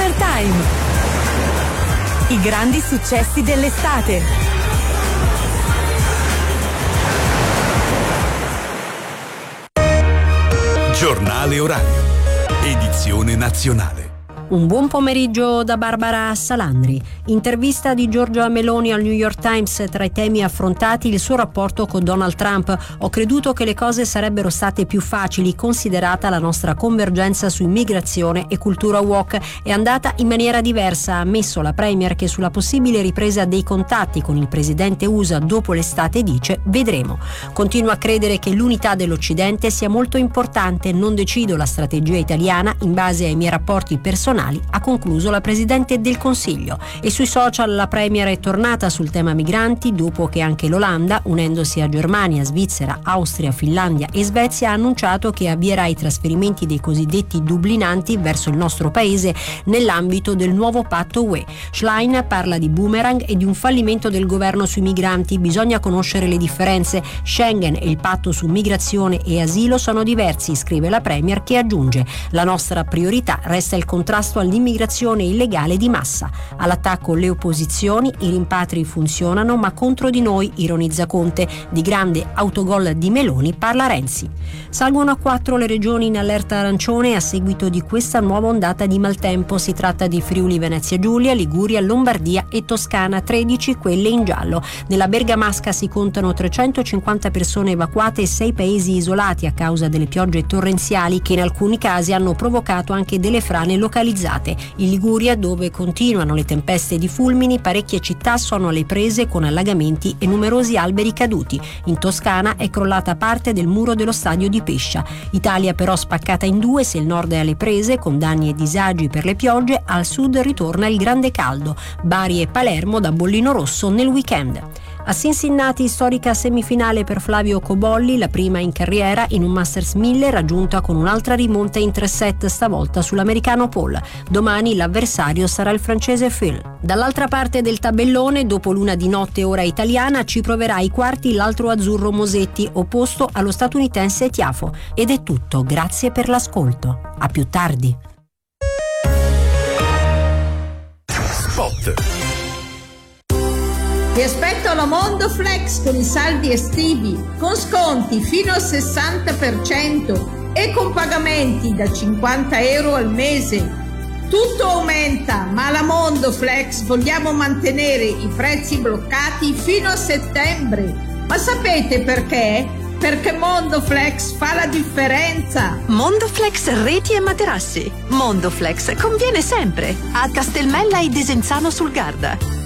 Time. I grandi successi dell'estate. Giornale orario. Edizione nazionale. Un buon pomeriggio da Barbara Salandri. Intervista di Giorgia Meloni al New York Times. Tra i temi affrontati il suo rapporto con Donald Trump. Ho creduto che le cose sarebbero state più facili, considerata la nostra convergenza su immigrazione e cultura woke. È andata in maniera diversa, ha ammesso la Premier, che sulla possibile ripresa dei contatti con il presidente USA dopo l'estate dice: vedremo. Continua a credere che l'unità dell'Occidente sia molto importante, non decido la strategia italiana in base ai miei rapporti personali, ha concluso la Presidente del Consiglio. E sui social la Premier è tornata sul tema migranti dopo che anche l'Olanda, unendosi a Germania, Svizzera, Austria, Finlandia e Svezia, ha annunciato che avvierà i trasferimenti dei cosiddetti dublinanti verso il nostro paese nell'ambito del nuovo patto UE. Schlein parla di boomerang e di un fallimento del governo sui migranti. Bisogna conoscere le differenze. Schengen e il patto su migrazione e asilo sono diversi, scrive la Premier, che aggiunge: la nostra priorità resta il contrasto all'immigrazione illegale di massa. All'attacco le opposizioni, i rimpatri funzionano ma contro di noi, ironizza Conte. Di grande autogol di Meloni parla Renzi. Salgono a 4 le regioni in allerta arancione a seguito di questa nuova ondata di maltempo. Si tratta di Friuli Venezia Giulia, Liguria, Lombardia e Toscana, 13 quelle in giallo. Nella Bergamasca si contano 350 persone evacuate e 6 paesi isolati a causa delle piogge torrenziali che in alcuni casi hanno provocato anche delle frane localizzate. In Liguria, dove continuano le tempeste di fulmini, parecchie città sono alle prese con allagamenti e numerosi alberi caduti. In Toscana è crollata parte del muro dello stadio di Pescia. Italia però spaccata in due, se il nord è alle prese con danni e disagi per le piogge, al sud ritorna il grande caldo. Bari e Palermo da bollino rosso nel weekend. A Cincinnati, storica semifinale per Flavio Cobolli, la prima in carriera in un Masters 1000, raggiunta con un'altra rimonta in 3 set, stavolta sull'americano Paul. Domani l'avversario sarà il francese Phil. Dall'altra parte del tabellone, dopo l'una di notte ora italiana, ci proverà ai quarti l'altro azzurro Mosetti, opposto allo statunitense Tiafo. Ed è tutto, grazie per l'ascolto. A più tardi. Spot. Ti aspetto alla Mondo Flex con i saldi estivi, con sconti fino al 60% e con pagamenti da 50 euro al mese. Tutto aumenta, ma alla Mondo Flex vogliamo mantenere i prezzi bloccati fino a settembre. Ma sapete perché? Perché Mondo Flex fa la differenza. Mondo Flex reti e materassi. Mondo Flex conviene sempre. A Castelmella e Desenzano sul Garda.